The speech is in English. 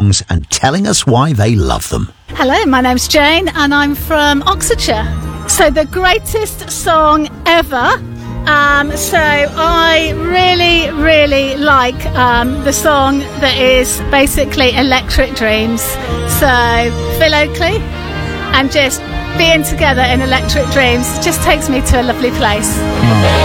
songs and telling us why they love them. Hello, my name's Jane and I'm from Oxfordshire. So the greatest song ever. So I really like the song that is basically Electric Dreams. So Phil Oakley and just being together in Electric Dreams just takes me to a lovely place.